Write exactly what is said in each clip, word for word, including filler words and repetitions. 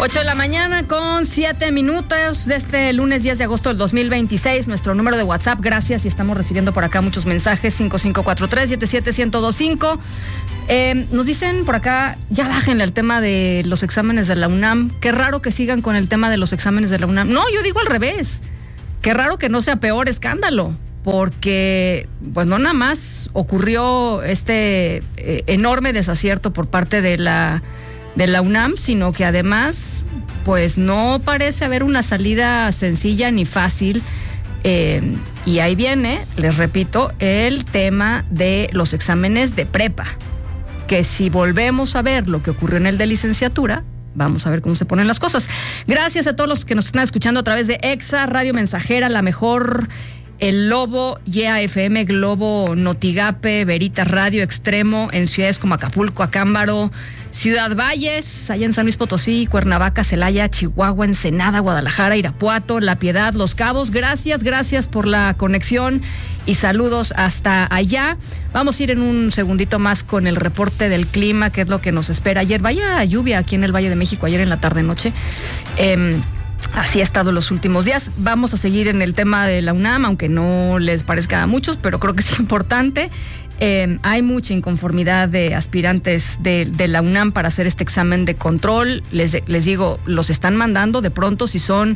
ocho de la mañana con siete minutos de este lunes diez de agosto del dos mil veintiséis. Nuestro número de WhatsApp, gracias, y estamos recibiendo por acá muchos mensajes, cinco cinco cuatro tres, siete siete, uno cero dos cinco. Eh, nos dicen por acá, ya bájenle al tema de los exámenes de la UNAM. Qué raro que sigan con el tema de los exámenes de la UNAM. No, yo digo al revés. Qué raro que no sea peor escándalo, porque pues no nada más ocurrió este eh, enorme desacierto por parte de la de la UNAM, sino que además pues no parece haber una salida sencilla ni fácil. Eh, y ahí viene, les repito, el tema de los exámenes de prepa, que si volvemos a ver lo que ocurrió en el de licenciatura, vamos a ver cómo se ponen las cosas. Gracias a todos los que nos están escuchando a través de Exa, Radio Mensajera, La Mejor, El Lobo, Y A F M, Globo, Notigape, Veritas Radio, Extremo, en ciudades como Acapulco, Acámbaro, Ciudad Valles, allá en San Luis Potosí, Cuernavaca, Celaya, Chihuahua, Ensenada, Guadalajara, Irapuato, La Piedad, Los Cabos. Gracias, gracias por la conexión y saludos hasta allá. Vamos a ir en un segundito más con el reporte del clima, que es lo que nos espera. Ayer vaya lluvia aquí en el Valle de México, ayer en la tarde-noche. Eh, Así ha estado los últimos días. Vamos a seguir en el tema de la UNAM, aunque no les parezca a muchos, pero creo que es importante. Eh, hay mucha inconformidad de aspirantes de, de la UNAM para hacer este examen de control. Les, les digo, los están mandando de pronto, si son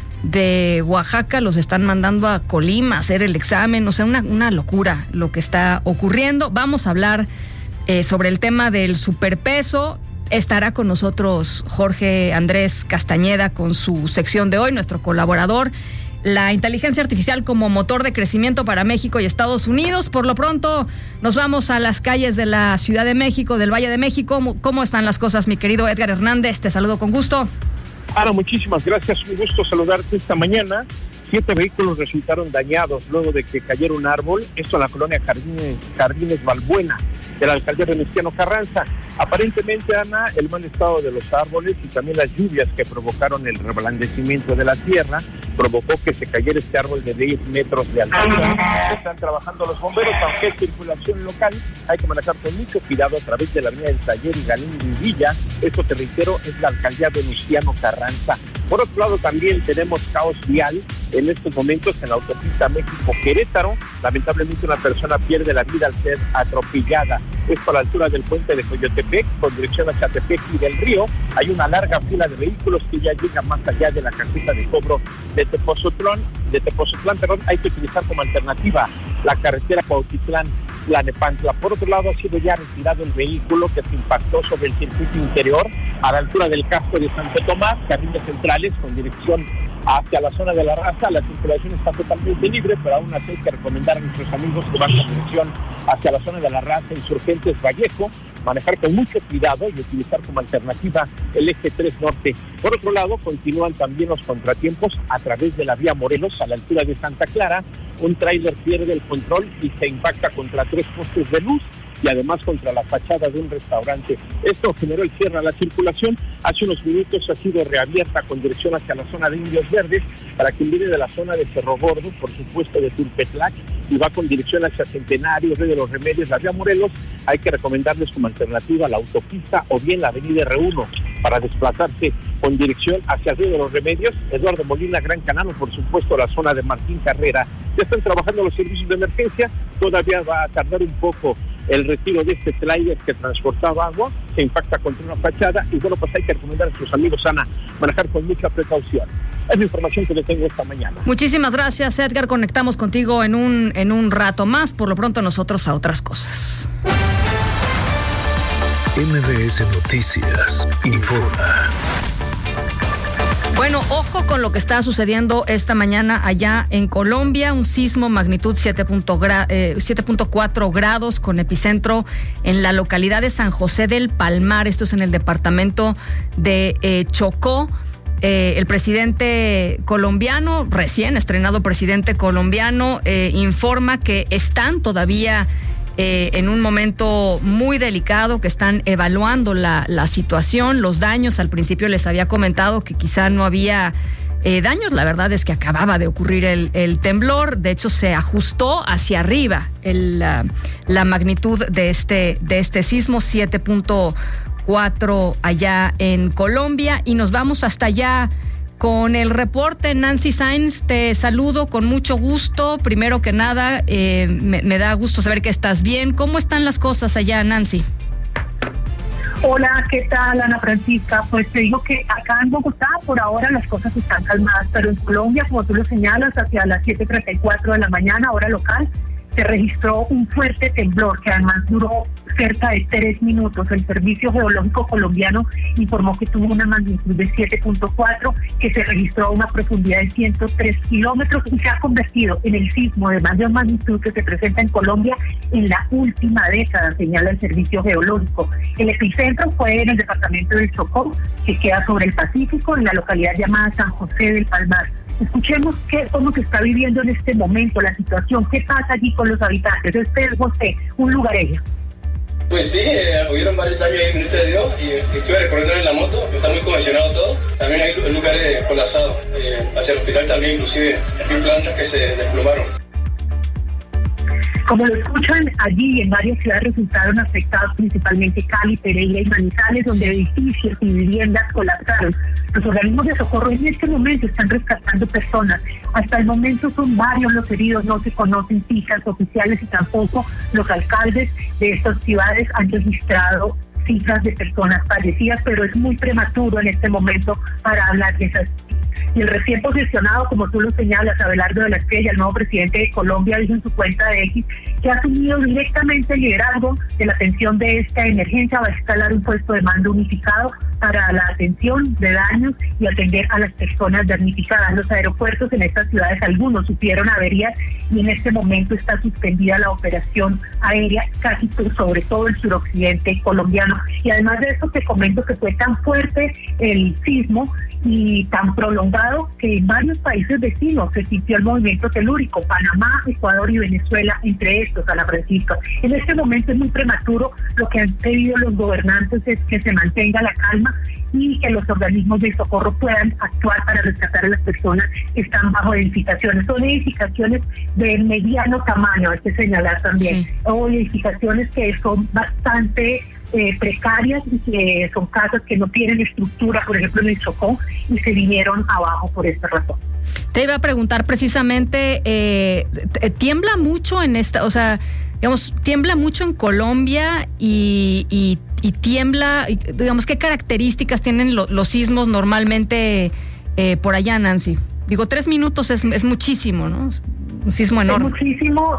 de Oaxaca, los están mandando a Colima a hacer el examen. O sea, una, una locura lo que está ocurriendo. Vamos a hablar eh, sobre el tema del superpeso. Estará con nosotros Jorge Andrés Castañeda con su sección de hoy, nuestro colaborador. La inteligencia artificial como motor de crecimiento para México y Estados Unidos. Por lo pronto, nos vamos a las calles de la Ciudad de México, del Valle de México. ¿Cómo están las cosas, mi querido Edgar Hernández? Te saludo con gusto. Ana, muchísimas gracias. Un gusto saludarte esta mañana. Siete vehículos resultaron dañados luego de que cayera un árbol. Esto en la colonia Jardines, Jardines Balbuena, de la alcaldía Venustiano Carranza. Aparentemente, Ana, el mal estado de los árboles y también las lluvias que provocaron el reblandecimiento de la tierra provocó que se cayera este árbol de diez metros de altura. Están trabajando los bomberos, aunque es circulación local, hay que manejar con mucho cuidado a través de la avenida del Taller y Galín y Villa. Esto, te reitero, es la alcaldía Venustiano Carranza. Por otro lado, también tenemos caos vial en estos momentos en la autopista México-Querétaro. Lamentablemente, una persona pierde la vida al ser atropellada. Esto a la altura del puente de Coyotepec, con dirección hacia Tepec y del Río. Hay una larga fila de vehículos que ya llegan más allá de la caseta de cobro de Tepozotlán. De Tepozotlán, perdón, hay que utilizar como alternativa la carretera Cuautitlán Tlanepantla. Por otro lado, ha sido ya retirado el vehículo que se impactó sobre el circuito interior a la altura del casco de Santo Tomás, carriles centrales con dirección hacia la zona de la Raza. La circulación está totalmente libre, pero aún así hay que recomendar a nuestros amigos que van con dirección hacia la zona de la Raza, Insurgentes Vallejo, manejar con mucho cuidado y utilizar como alternativa el eje tres norte. Por otro lado, continúan también los contratiempos a través de la vía Morelos a la altura de Santa Clara. Un tráiler pierde el control y se impacta contra tres postes de luz y además contra la fachada de un restaurante. Esto generó el cierre a la circulación. Hace unos minutos ha sido reabierta con dirección hacia la zona de Indios Verdes para quien viene de la zona de Cerro Gordo, por supuesto de Tulpetlac, y va con dirección hacia Centenario, Río de los Remedios, la vía Morelos. Hay que recomendarles como alternativa la autopista o bien la avenida R uno para desplazarse con dirección hacia el Río de los Remedios, Eduardo Molina, Gran Canal, o por supuesto la zona de Martín Carrera. Ya están trabajando los servicios de emergencia. Todavía va a tardar un poco el retiro de este tráiler que transportaba agua, se impacta contra una fachada y bueno, pues hay que recomendar a sus amigos, Ana, manejar con mucha precaución. Es la información que le tengo esta mañana. Muchísimas gracias, Edgar. Conectamos contigo en un, en un rato más. Por lo pronto nosotros a otras cosas. M B S Noticias informa. Bueno, ojo con lo que está sucediendo esta mañana allá en Colombia. Un sismo magnitud siete punto cuatro grados con epicentro en la localidad de San José del Palmar. Esto es en el departamento de eh, Chocó. Eh, el presidente colombiano, recién estrenado presidente colombiano, eh, informa que están todavía Eh, en un momento muy delicado, que están evaluando la, la situación, los daños. Al principio les había comentado que quizá no había eh, daños. La verdad es que acababa de ocurrir el, el temblor. De hecho, se ajustó hacia arriba el, la, la magnitud de este, de este sismo, siete punto cuatro allá en Colombia. Y nos vamos hasta allá con el reporte. Nancy Sáenz, te saludo con mucho gusto. Primero que nada, eh, me, me da gusto saber que estás bien. ¿Cómo están las cosas allá, Nancy? Hola, ¿qué tal, Ana Francisca? Pues te digo que acá en Bogotá por ahora las cosas están calmadas, pero en Colombia, como tú lo señalas, hacia las siete treinta y cuatro de la mañana, hora local, se registró un fuerte temblor que además duró cerca de tres minutos. El Servicio Geológico Colombiano informó que tuvo una magnitud de siete punto cuatro, que se registró a una profundidad de ciento tres kilómetros y se ha convertido en el sismo de mayor magnitud que se presenta en Colombia en la última década, señala el Servicio Geológico. El epicentro fue en el departamento del Chocó, que queda sobre el Pacífico, en la localidad llamada San José del Palmar. Escuchemos qué, cómo se está viviendo en este momento la situación, qué pasa allí con los habitantes. Este es José, un lugareño. Pues sí, eh, hubieron varios daños ahí, minuto de Dios, y estuve recorriendo en la moto, está muy congestionado todo. También hay lugares colapsados, eh, hacia el hospital también, inclusive hay plantas que se desplomaron. Como lo escuchan, allí en varias ciudades resultaron afectados, principalmente Cali, Pereira y Manizales, donde sí. edificios y viviendas colapsaron. Los organismos de socorro en este momento están rescatando personas. Hasta el momento son varios los heridos, no se conocen cifras oficiales y tampoco los alcaldes de estas ciudades han registrado cifras de personas fallecidas, pero es muy prematuro en este momento para hablar de esas. Y el recién posesionado, como tú lo señalas, Abelardo de la Espriella, el nuevo presidente de Colombia, dijo en su cuenta de X que ha asumido directamente el liderazgo de la atención de esta emergencia. Va a instalar un puesto de mando unificado para la atención de daños y atender a las personas damnificadas. Los aeropuertos en estas ciudades, algunos sufrieron averías y en este momento está suspendida la operación aérea casi por sobre todo el suroccidente colombiano. Y además de eso te comento que fue tan fuerte el sismo y tan prolongado que en varios países vecinos se sintió el movimiento telúrico, Panamá, Ecuador y Venezuela, entre estos, Ana Francisca. En este momento es muy prematuro. Lo que han pedido los gobernantes es que se mantenga la calma y que los organismos de socorro puedan actuar para rescatar a las personas que están bajo edificaciones. Son edificaciones de mediano tamaño, hay que señalar también, sí. o edificaciones que son bastante Eh, precarias y que son casas que no tienen estructura, por ejemplo en el Chocó, y se vinieron abajo por esta razón. Te iba a preguntar precisamente, eh, tiembla mucho en esta, o sea, digamos, tiembla mucho en Colombia y, y, y tiembla, digamos, ¿qué características tienen lo, los sismos normalmente eh, por allá, Nancy? Digo, tres minutos es, es muchísimo, ¿no? Es un sismo enorme. Es muchísimo.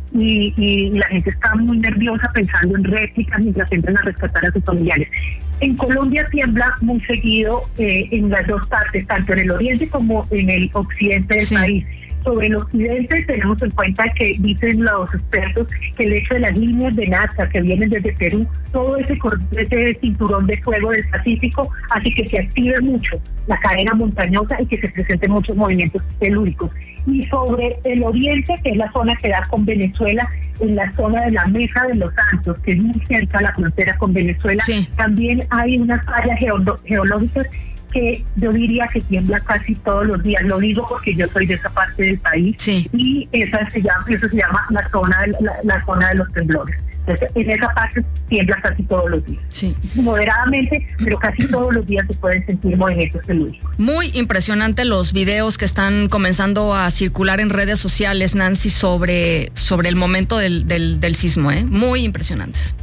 Y, y la gente está muy nerviosa pensando en réplicas mientras entran a rescatar a sus familiares. En Colombia tiembla muy seguido eh, en las dos partes, tanto en el oriente como en el occidente del sí. país. Sobre el occidente tenemos en cuenta que dicen los expertos que el hecho de las líneas de Nazca que vienen desde Perú, todo ese, ese cinturón de fuego del Pacífico hace que se active mucho la cadena montañosa y que se presenten muchos movimientos telúricos. Y sobre el oriente, que es la zona que da con Venezuela, en la zona de la Mesa de los Santos, que es muy cerca a la frontera con Venezuela, sí. también hay unas áreas geolo- geológicas que yo diría que tiembla casi todos los días. Lo digo porque yo soy de esa parte del país sí. y esa se llama, eso se llama la zona de, la, la zona de los temblores. Entonces, en esa parte tiembla casi todos los días. Sí. Moderadamente, pero casi todos los días se pueden sentir movimientos telúricos. Muy impresionante los videos que están comenzando a circular en redes sociales, Nancy, sobre, sobre el momento del, del, del sismo, ¿eh? Muy impresionantes.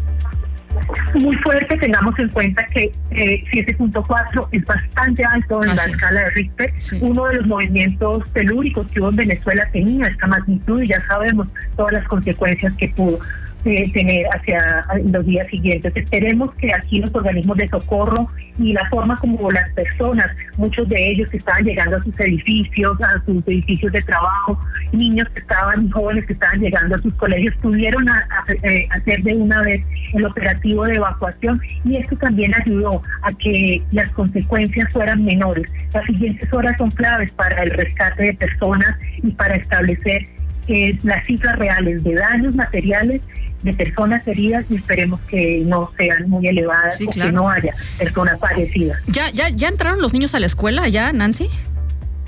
Muy fuerte, tengamos en cuenta que eh, siete punto cuatro es bastante alto en Así la es. escala de Richter. Sí. Uno de los movimientos telúricos que hubo en Venezuela tenía esta magnitud y ya sabemos todas las consecuencias que pudo eh, tener hacia los días siguientes. Esperemos que aquí los organismos de socorro y la forma como las personas, muchos de ellos que estaban llegando a sus edificios, a sus edificios de trabajo, niños que estaban, jóvenes que estaban llegando a sus colegios, pudieron a, a, eh, hacer de una vez el operativo de evacuación y esto también ayudó a que las consecuencias fueran menores. Las siguientes horas son claves para el rescate de personas y para establecer eh, las cifras reales de daños materiales, de personas heridas y esperemos que no sean muy elevadas sí, o claro. que no haya personas fallecidas. ¿Ya, ya, ¿Ya entraron los niños a la escuela ya, Nancy?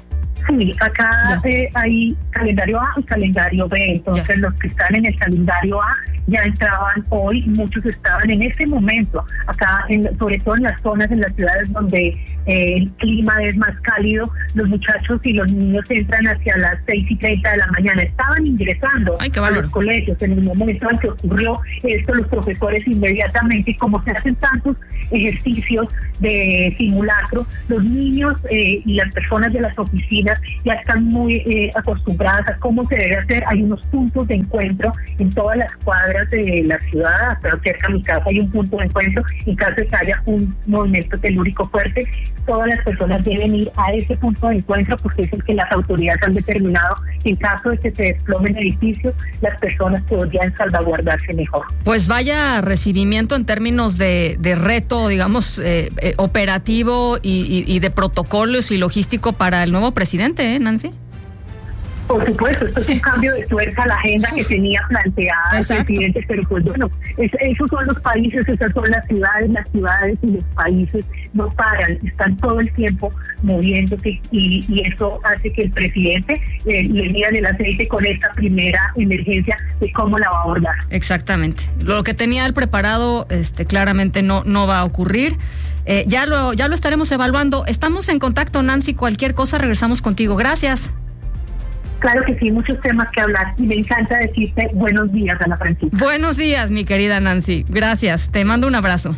Sí, acá eh, hay calendario A y calendario B, entonces ya. Los que están en el calendario A ya entraban hoy, muchos estaban en este momento, acá en, sobre todo en las zonas, en las ciudades donde eh, el clima es más cálido, los muchachos y los niños entran hacia las seis y treinta de la mañana, estaban ingresando Ay, a los colegios. En el momento en que ocurrió esto, los profesores inmediatamente, como se hacen tantos ejercicios de simulacro, los niños eh, y las personas de las oficinas ya están muy eh, acostumbradas a cómo se debe hacer. Hay unos puntos de encuentro en todas las cuadras de la ciudad, hasta cerca de mi casa hay un punto de encuentro. En caso de que haya un movimiento telúrico fuerte, todas las personas deben ir a ese punto de encuentro, porque es el que las autoridades han determinado que en caso de que se desplomen edificios, las personas podrían salvaguardarse mejor. Pues vaya recibimiento en términos de, de reto, digamos, eh, eh, operativo y, y, y de protocolos y logístico para el nuevo presidente, ¿eh, Nancy? Por supuesto, esto es un cambio de tuerca a la agenda que tenía planteada el presidente, pero pues bueno, es, esos son los países, esas son las ciudades, las ciudades y los países no paran, están todo el tiempo moviéndose y, y eso hace que el presidente eh, le midan el aceite con esta primera emergencia de cómo la va a abordar. Exactamente, lo que tenía él preparado este, claramente no, no va a ocurrir. Eh, ya lo, ya lo estaremos evaluando. Estamos en contacto, Nancy, cualquier cosa regresamos contigo. Gracias. Claro que sí, muchos temas que hablar y me encanta decirte buenos días, Ana Francisca. Buenos días, mi querida Nancy. Gracias, te mando un abrazo.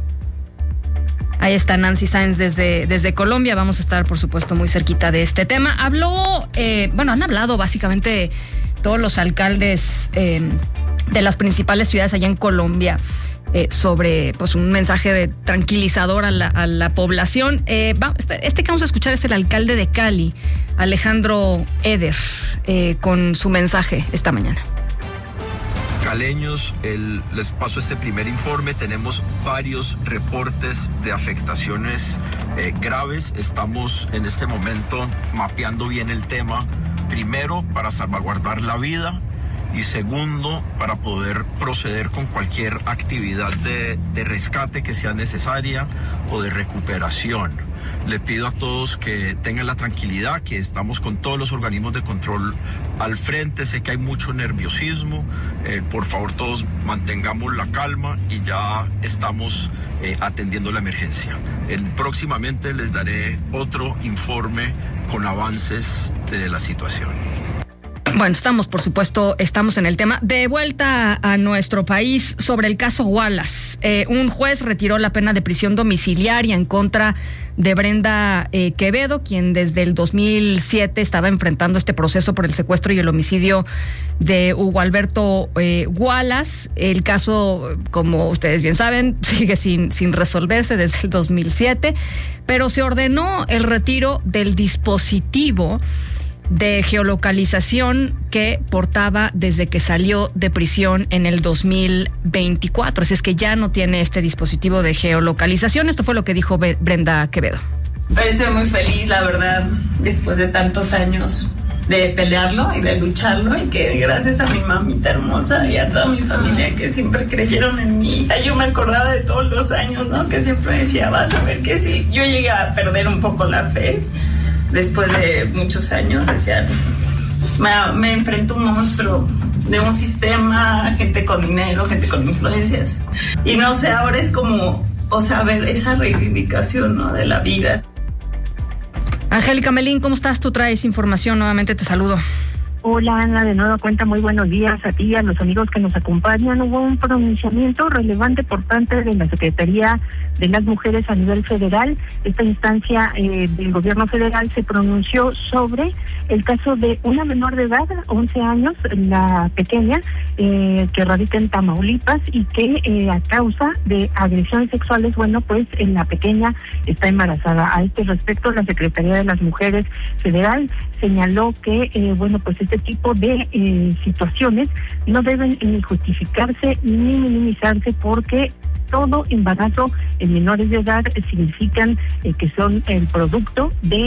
Ahí está Nancy Sáenz desde, desde Colombia. Vamos a estar, por supuesto, muy cerquita de este tema. Habló, eh, bueno, han hablado básicamente todos los alcaldes eh, de las principales ciudades allá en Colombia. Eh, sobre pues un mensaje de tranquilizador a la, a la población. Eh, va, este, este que vamos a escuchar es el alcalde de Cali, Alejandro Eder, eh, con su mensaje esta mañana. Caleños, el, les paso este primer informe. Tenemos varios reportes de afectaciones eh, graves. Estamos en este momento mapeando bien el tema. Primero, para salvaguardar la vida. Y segundo, para poder proceder con cualquier actividad de, de rescate que sea necesaria o de recuperación. Le pido a todos que tengan la tranquilidad, que estamos con todos los organismos de control al frente. Sé que hay mucho nerviosismo. Eh, por favor, todos mantengamos la calma y ya estamos eh, atendiendo la emergencia. Eh, próximamente les daré otro informe con avances de la situación. Bueno, estamos, por supuesto, estamos en el tema. De vuelta a nuestro país, sobre el caso Wallace. Eh, un juez retiró la pena de prisión domiciliaria en contra de Brenda eh, Quevedo, quien desde el dos mil siete estaba enfrentando este proceso por el secuestro y el homicidio de Hugo Alberto eh, Wallace. El caso, como ustedes bien saben, sigue sin, sin resolverse desde el dos mil siete, pero se ordenó el retiro del dispositivo de geolocalización que portaba desde que salió de prisión en el dos mil veinticuatro. Así es que ya no tiene este dispositivo de geolocalización. Esto fue lo que dijo Brenda Quevedo. Estoy muy feliz, la verdad, después de tantos años de pelearlo y de lucharlo, y que gracias a mi mamita hermosa y a toda mi familia que siempre creyeron en mí. Yo me acordaba de todos los años, ¿no? Que siempre decía, vas a ver que sí. Yo llegué a perder un poco la fe. Después de muchos años, decía, me, me enfrento a un monstruo de un sistema, gente con dinero, gente con influencias. Y no sé, ahora es como, o sea, ver esa reivindicación, ¿no?, de la vida. Angélica Melín, ¿cómo estás? Tú traes información, nuevamente te saludo. Hola, Ana, de nueva cuenta, muy buenos días a ti y a los amigos que nos acompañan. Hubo un pronunciamiento relevante por parte de la Secretaría de las Mujeres a nivel federal. Esta instancia eh, del gobierno federal se pronunció sobre el caso de una menor de edad, once años, la pequeña, eh, que radica en Tamaulipas y que eh, a causa de agresiones sexuales, bueno, pues en la pequeña está embarazada. A este respecto, la Secretaría de las Mujeres federal señaló que, eh, bueno, pues este tipo de eh, situaciones no deben ni justificarse ni minimizarse, porque todo embarazo en menores de edad significan eh, que son el producto de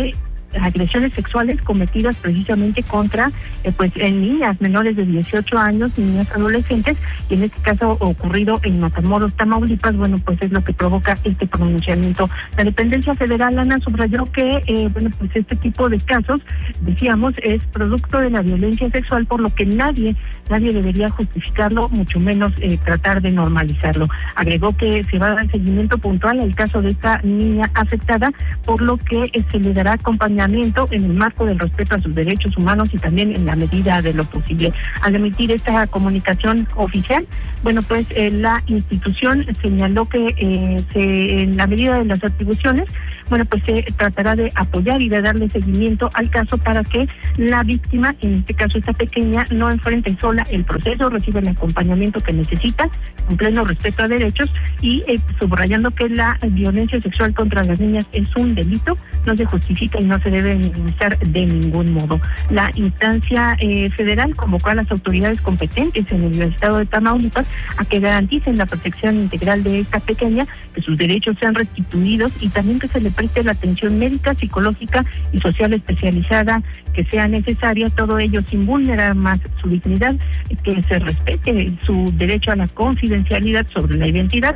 agresiones sexuales cometidas precisamente contra eh, pues en niñas menores de dieciocho años, niñas adolescentes, y en este caso ocurrido en Matamoros, Tamaulipas, bueno, pues es lo que provoca este pronunciamiento. La dependencia federal, Ana, subrayó que eh, bueno, pues este tipo de casos, decíamos, es producto de la violencia sexual, por lo que nadie, nadie debería justificarlo, mucho menos eh, tratar de normalizarlo. Agregó que se va a dar seguimiento puntual al caso de esta niña afectada, por lo que eh, se le dará acompañamiento en el marco del respeto a sus derechos humanos y también en la medida de lo posible. Al emitir esta comunicación oficial, bueno, pues eh, la institución señaló que eh, se, en la medida de las atribuciones, bueno, pues se tratará de apoyar y de darle seguimiento al caso para que la víctima, en este caso esta pequeña, no enfrente sola el proceso, reciba el acompañamiento que necesita, en pleno respeto a derechos, y eh, subrayando que la violencia sexual contra las niñas es un delito, no se justifica y no se debe minimizar de ningún modo. La instancia eh, federal convocó a las autoridades competentes en el estado de Tamaulipas a que garanticen la protección integral de esta pequeña, que sus derechos sean restituidos y también que se le preste la atención médica, psicológica y social especializada que sea necesaria, todo ello sin vulnerar más su dignidad, que se respete su derecho a la confidencialidad sobre la identidad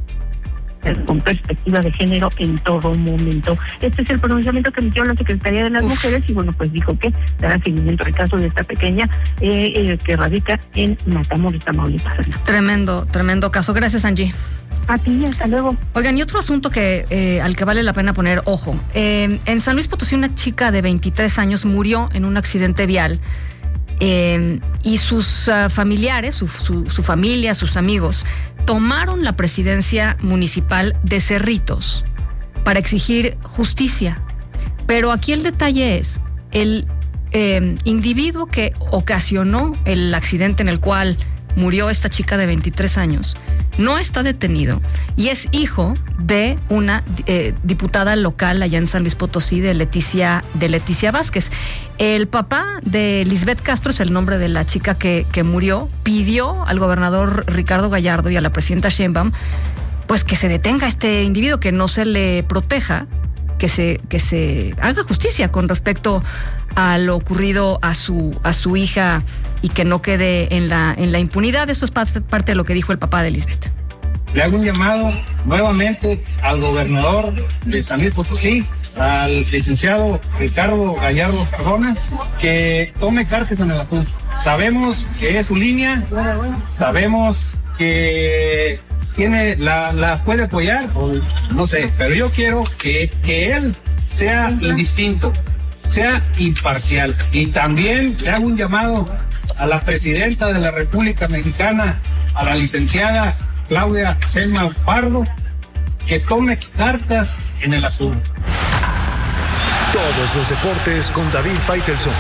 con perspectiva de género en todo momento. Este es el pronunciamiento que emitió la Secretaría de las Uf. Mujeres y bueno, pues dijo que dará seguimiento al caso de esta pequeña eh, eh, que radica en Matamoros, Tamaulipas. Tremendo, tremendo caso. Gracias, Angie. A ti, hasta luego. Oigan, y otro asunto que eh, al que vale la pena poner ojo. Eh, en San Luis Potosí, una chica de veintitrés años murió en un accidente vial eh, y sus uh, familiares, su, su, su familia, sus amigos, tomaron la presidencia municipal de Cerritos para exigir justicia. Pero aquí el detalle es, el eh, individuo que ocasionó el accidente en el cual murió esta chica de veintitrés años no está detenido y es hijo de una eh, diputada local allá en San Luis Potosí, de Leticia, de Leticia Vázquez. El papá de Lisbeth Castro, es el nombre de la chica que, que murió, pidió al gobernador Ricardo Gallardo y a la presidenta Sheinbaum pues que se detenga a este individuo, que no se le proteja, que se, que se haga justicia con respecto a lo ocurrido a su, a su hija y que no quede en la, en la impunidad. Eso es parte, parte de lo que dijo el papá de Lisbeth. Le hago un llamado nuevamente al gobernador de San Luis Potosí, al licenciado Ricardo Gallardo Cardona, que tome cartas en el asunto. Sabemos que es su línea, sabemos que tiene la, la puede apoyar, o no sé, pero yo quiero que, que él sea indistinto, sea imparcial. Y también le hago un llamado a la presidenta de la República Mexicana, a la licenciada Claudia Sheinbaum Pardo, que tome cartas en el asunto. Todos los deportes con David Faitelson.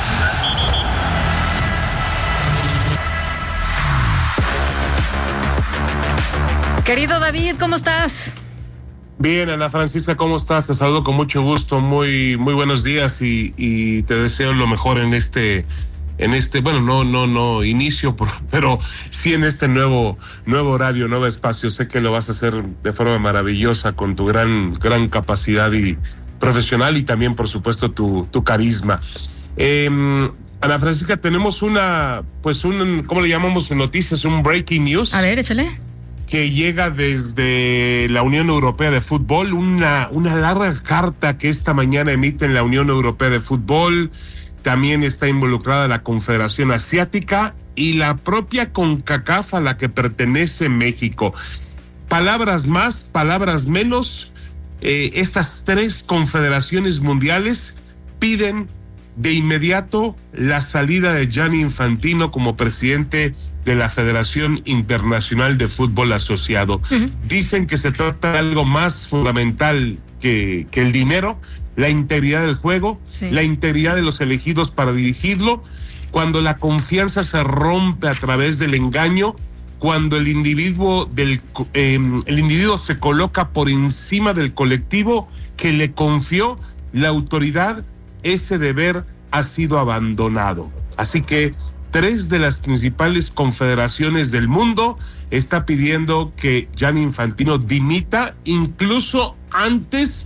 Querido David, ¿cómo estás? Bien, Ana Francisca, ¿cómo estás? Te saludo con mucho gusto, muy muy buenos días y, y te deseo lo mejor en este, en este, bueno, no, no, no, inicio, por, pero sí en este nuevo, nuevo horario, nuevo espacio. Sé que lo vas a hacer de forma maravillosa con tu gran, gran capacidad y profesional y también, por supuesto, tu, tu carisma. Eh, Ana Francisca, tenemos una, pues un, ¿cómo le llamamos en noticias? Un breaking news. A ver, échale. Que llega desde la Unión Europea de Fútbol, una, una larga carta que esta mañana emite en la Unión Europea de Fútbol. También está involucrada la Confederación Asiática y la propia CONCACAF, a la que pertenece México. Palabras más, palabras menos, eh, estas tres confederaciones mundiales piden de inmediato la salida de Gianni Infantino como presidente de la Federación Internacional de Fútbol Asociado. Uh-huh. Dicen que se trata de algo más fundamental que, que el dinero, la integridad del juego, sí. la integridad de los elegidos para dirigirlo. Cuando la confianza se rompe a través del engaño, cuando el individuo del eh, el individuo se coloca por encima del colectivo que le confió la autoridad, ese deber ha sido abandonado. Así que tres de las principales confederaciones del mundo está pidiendo que Gianni Infantino dimita, incluso antes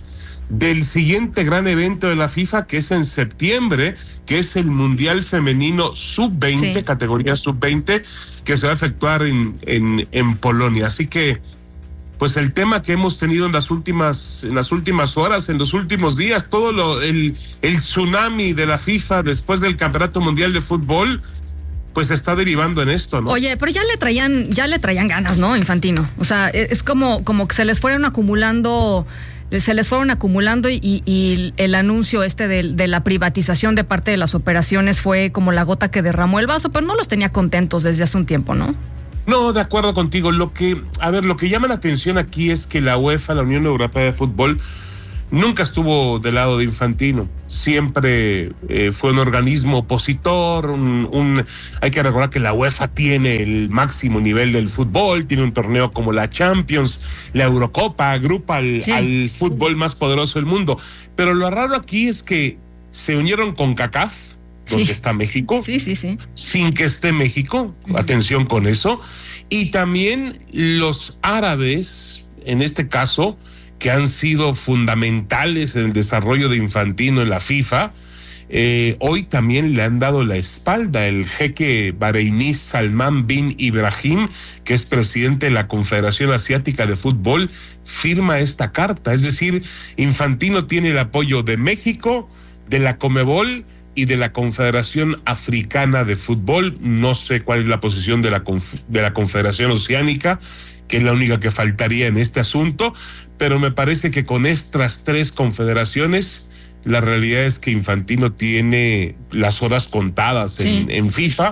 del siguiente gran evento de la FIFA, que es en septiembre, que es el Mundial Femenino sub veinte, sí. categoría sub veinte, que se va a efectuar en, en, en Polonia. Así que, pues el tema que hemos tenido en las últimas, en las últimas horas, en los últimos días, todo lo, el, el tsunami de la FIFA después del Campeonato Mundial de Fútbol, pues está derivando en esto, ¿no? Oye, pero ya le traían, ya le traían ganas, ¿no? Infantino. O sea, es como, como que se les fueron acumulando, se les fueron acumulando y, y el anuncio este de, de la privatización de parte de las operaciones fue como la gota que derramó el vaso, pero no los tenía contentos desde hace un tiempo, ¿no? No, de acuerdo contigo. Lo que, a ver, lo que llama la atención aquí es que la UEFA, la Unión Europea de Fútbol, nunca estuvo del lado de Infantino. Siempre eh, fue un organismo opositor, un, un, hay que recordar que la UEFA tiene el máximo nivel del fútbol, tiene un torneo como la Champions, la Eurocopa, agrupa al, sí. al fútbol más poderoso del mundo. Pero lo raro aquí es que se unieron con CACAF, donde sí. está México, sí, sí, sí. sin que esté México, uh-huh. atención con eso, y también los árabes, en este caso, que han sido fundamentales en el desarrollo de Infantino en la FIFA, eh, hoy también le han dado la espalda. El jeque bareiní Salman bin Ibrahim, que es presidente de la Confederación Asiática de Fútbol, firma esta carta. Es decir, Infantino tiene el apoyo de México, de la Conmebol y de la Confederación Africana de Fútbol. No sé cuál es la posición de la, conf- de la Confederación Oceánica, que es la única que faltaría en este asunto, pero me parece que con estas tres confederaciones, la realidad es que Infantino tiene las horas contadas sí. en, en FIFA.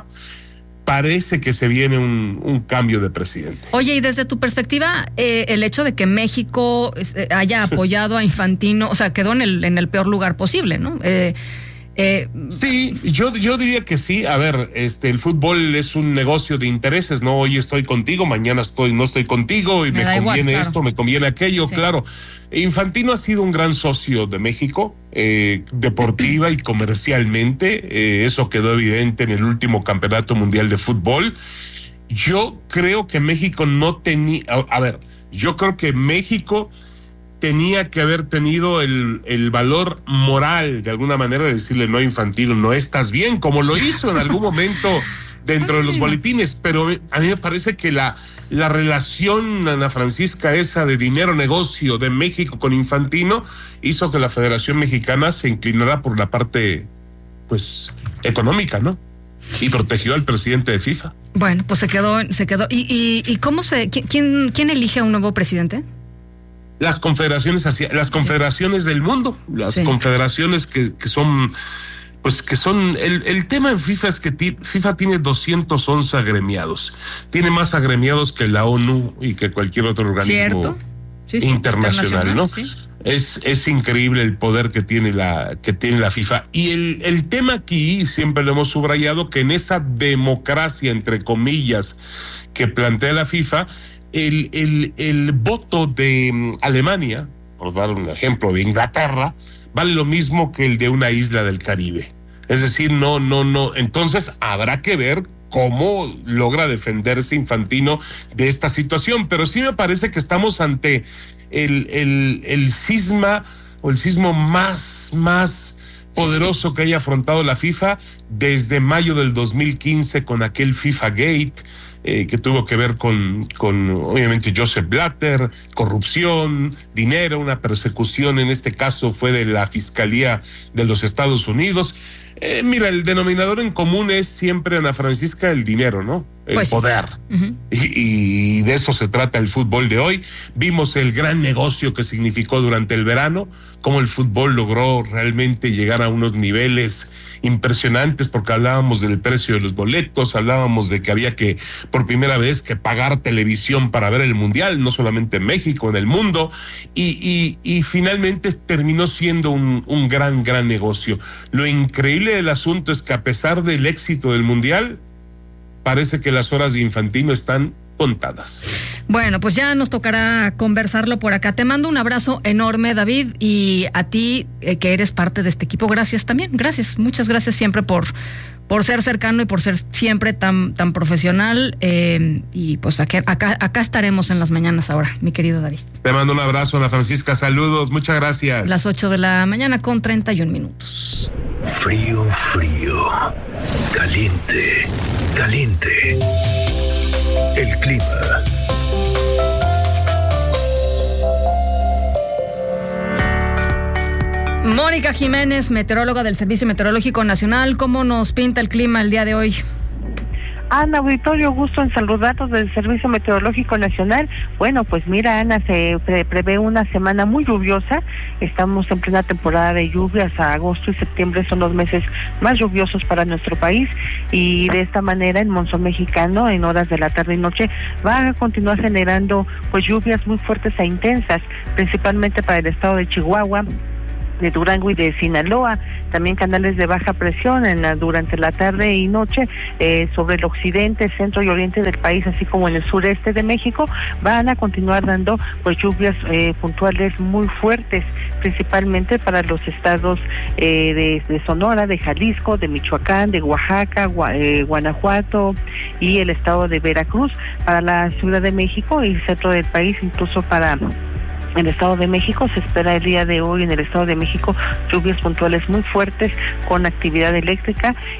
Parece que se viene un, un cambio de presidente. Oye, y desde tu perspectiva, eh, el hecho de que México eh, haya apoyado a Infantino, o sea, quedó en el, en el peor lugar posible, ¿no? Eh, Eh, sí, yo, yo diría que sí. A ver, este, el fútbol es un negocio de intereses, ¿no? Hoy estoy contigo, mañana estoy, no estoy contigo y me, me conviene igual, claro. esto, me conviene aquello, sí. claro. Infantino ha sido un gran socio de México, eh, deportiva y comercialmente, eh, eso quedó evidente en el último Campeonato Mundial de Fútbol. Yo creo que México no tenía, a, a ver, yo creo que México tenía que haber tenido el, el valor moral, de alguna manera, de decirle no a Infantino, no estás bien, como lo hizo en algún momento dentro de los boletines, pero a mí me parece que la, la relación, Ana Francisca, esa de dinero-negocio de México con Infantino, hizo que la Federación Mexicana se inclinara por la parte, pues, económica, ¿no? Y protegió al presidente de FIFA. Bueno, pues se quedó, se quedó. ¿Y, y, y cómo se, quién, quién elige a un nuevo presidente? Las confederaciones hacia, las confederaciones del mundo, las sí. confederaciones que, que son, pues que son, el, el tema en FIFA es que t- FIFA tiene doscientos once agremiados, tiene más agremiados que la ONU y que cualquier otro organismo sí, sí, internacional, internacional, ¿no? Sí. Es, es increíble el poder que tiene la, que tiene la FIFA. Y el, el tema aquí, siempre lo hemos subrayado, que en esa democracia, entre comillas, que plantea la FIFA, El, el, el voto de um, Alemania, por dar un ejemplo, de Inglaterra, vale lo mismo que el de una isla del Caribe. Es decir, no, no, no. Entonces habrá que ver cómo logra defenderse Infantino de esta situación. Pero sí me parece que estamos ante el, el, el cisma o el sismo más, más poderoso que haya afrontado la FIFA desde mayo del dos mil quince con aquel FIFA Gate. Eh, que tuvo que ver con, con, obviamente, Joseph Blatter, corrupción, dinero, una persecución, en este caso fue de la Fiscalía de los Estados Unidos. Eh, mira, el denominador en común es siempre, Ana Francisca, el dinero, ¿no? El pues, poder. Uh-huh. Y, y de eso se trata el fútbol de hoy. Vimos el gran negocio que significó durante el verano, cómo el fútbol logró realmente llegar a unos niveles impresionantes, porque hablábamos del precio de los boletos, hablábamos de que había que, por primera vez, que pagar televisión para ver el Mundial, no solamente en México, en el mundo, y, y, y finalmente terminó siendo un, un gran, gran negocio. Lo increíble del asunto es que a pesar del éxito del Mundial, parece que las horas de Infantino están contadas. Bueno, pues ya nos tocará conversarlo por acá. Te mando un abrazo enorme, David, y a ti, eh, que eres parte de este equipo, gracias también. Gracias, muchas gracias siempre por, por ser cercano y por ser siempre tan tan profesional. Eh, y pues acá, acá, acá estaremos en las mañanas ahora, mi querido David. Te mando un abrazo, Ana Francisca, saludos, muchas gracias. Las ocho de la mañana con treinta y un minutos. Frío, frío, caliente, caliente. El clima. Mónica Jiménez, meteoróloga del Servicio Meteorológico Nacional, ¿cómo nos pinta el clima el día de hoy? Ana, auditorio, gusto en saludarlos del Servicio Meteorológico Nacional. Bueno, pues mira, Ana, se pre prevé una semana muy lluviosa. Estamos en plena temporada de lluvias. Agosto y septiembre son los meses más lluviosos para nuestro país, y de esta manera el monzón mexicano en horas de la tarde y noche va a continuar generando pues lluvias muy fuertes e intensas, principalmente para el estado de Chihuahua, de Durango y de Sinaloa. También canales de baja presión en la, durante la tarde y noche eh, sobre el occidente, centro y oriente del país, así como en el sureste de México, van a continuar dando pues lluvias eh, puntuales muy fuertes, principalmente para los estados eh, de, de Sonora, de Jalisco, de Michoacán, de Oaxaca, Gua, eh, Guanajuato y el estado de Veracruz. Para la Ciudad de México y el centro del país, incluso para el Estado de México, se espera el día de hoy en el Estado de México lluvias puntuales muy fuertes con actividad eléctrica